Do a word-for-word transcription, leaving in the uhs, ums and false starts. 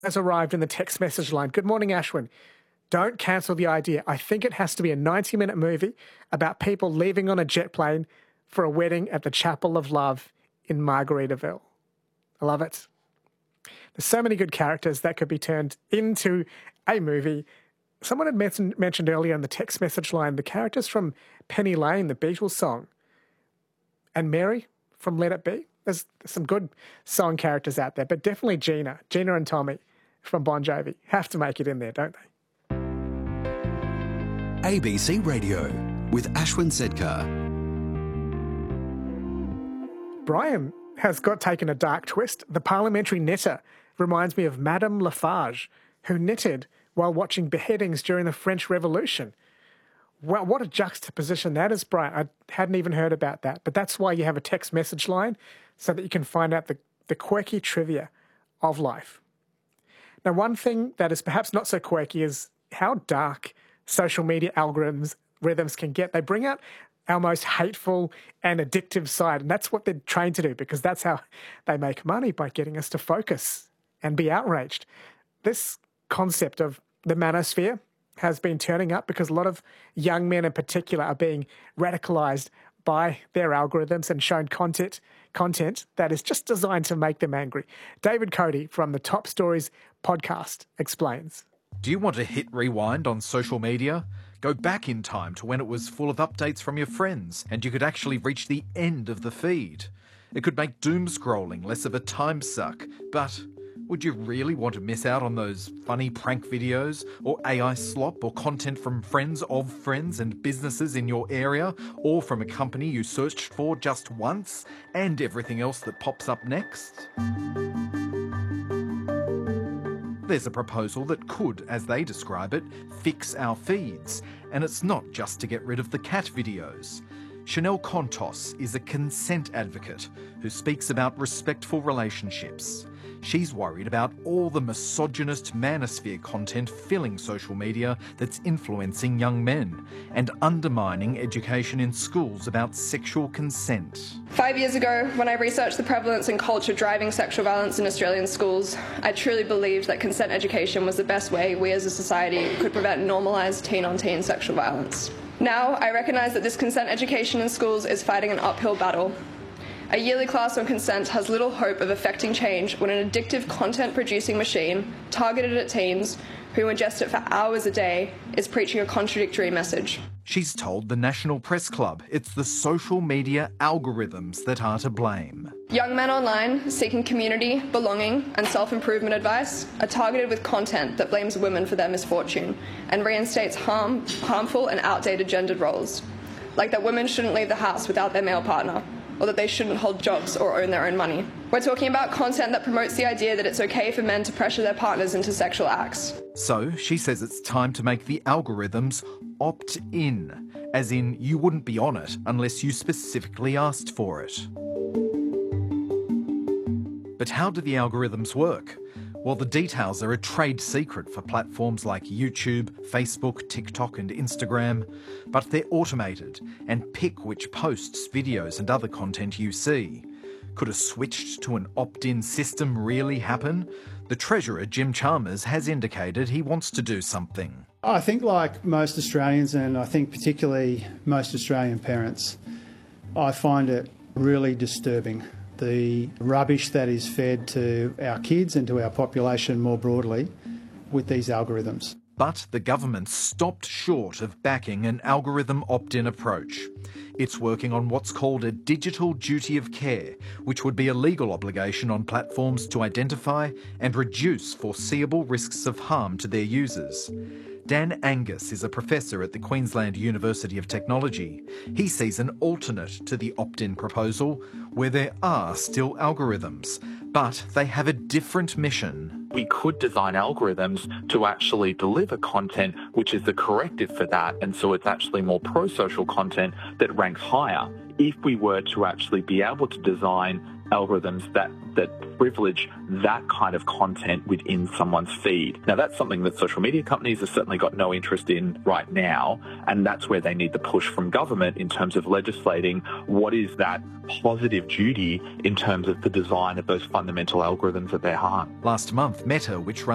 has arrived in the text message line. Good morning, Ashwin. Don't cancel the idea. I think it has to be a ninety-minute movie about people leaving on a jet plane for a wedding at the Chapel of Love in Margaritaville. I love it. There's so many good characters that could be turned into a movie. Someone had mentioned, mentioned earlier in the text message line the characters from Penny Lane, the Beatles song, and Mary from Let It Be. There's some good song characters out there, but definitely Gina, Gina and Tommy from Bon Jovi have to make it in there, don't they? A B C Radio with Ashwin Sedkar. Brian has got taken a dark twist. The parliamentary knitter reminds me of Madame Lafarge, who knitted while watching beheadings during the French Revolution. Well, what a juxtaposition that is, Brian. I hadn't even heard about that. But that's why you have a text message line, so that you can find out the, the quirky trivia of life. Now, one thing that is perhaps not so quirky is how dark social media algorithms rhythms can get. They bring out our most hateful and addictive side, and that's what they're trained to do, because that's how they make money, by getting us to focus and be outraged. This concept of the manosphere has been turning up because a lot of young men in particular are being radicalized by their algorithms and shown content content that is just designed to make them angry. David Cody from the Top Stories podcast explains. Do you want to hit rewind on social media? Go back in time to when it was full of updates from your friends and you could actually reach the end of the feed. It could make doom scrolling less of a time suck, but would you really want to miss out on those funny prank videos or A I slop or content from friends of friends and businesses in your area, or from a company you searched for just once, and everything else that pops up next? There's a proposal that could, as they describe it, fix our feeds. And it's not just to get rid of the cat videos. Chanel Contos is a consent advocate who speaks about respectful relationships. She's worried about all the misogynist manosphere content filling social media that's influencing young men and undermining education in schools about sexual consent. Five years ago, when I researched the prevalence and culture driving sexual violence in Australian schools, I truly believed that consent education was the best way we as a society could prevent normalised teen-on-teen sexual violence. Now, I recognise that this consent education in schools is fighting an uphill battle. A yearly class on consent has little hope of affecting change when an addictive content-producing machine targeted at teens who ingest it for hours a day is preaching a contradictory message. She's told the National Press Club it's the social media algorithms that are to blame. Young men online seeking community, belonging and self-improvement advice are targeted with content that blames women for their misfortune and reinstates harm, harmful and outdated gendered roles, like that women shouldn't leave the house without their male partner, or that they shouldn't hold jobs or own their own money. We're talking about content that promotes the idea that it's okay for men to pressure their partners into sexual acts. So she says it's time to make the algorithms opt in, as in you wouldn't be on it unless you specifically asked for it. But how do the algorithms work? Well, the details are a trade secret for platforms like YouTube, Facebook, TikTok and Instagram, but they're automated and pick which posts, videos and other content you see. Could a switch to an opt-in system really happen? The Treasurer, Jim Chalmers, has indicated he wants to do something. I think, like most Australians, and I think particularly most Australian parents, I find it really disturbing, the rubbish that is fed to our kids and to our population more broadly with these algorithms. But the government stopped short of backing an algorithm opt-in approach. It's working on what's called a digital duty of care, which would be a legal obligation on platforms to identify and reduce foreseeable risks of harm to their users. Dan Angus is a professor at the Queensland University of Technology. He sees an alternate to the opt-in proposal where there are still algorithms, but they have a different mission. We could design algorithms to actually deliver content which is the corrective for that, and so it's actually more pro-social content that ranks higher. If we were to actually be able to design algorithms that, that privilege that kind of content within someone's feed. Now, that's something that social media companies have certainly got no interest in right now, and that's where they need the push from government in terms of legislating what is that positive duty in terms of the design of those fundamental algorithms at their heart. Last month, Meta, which runs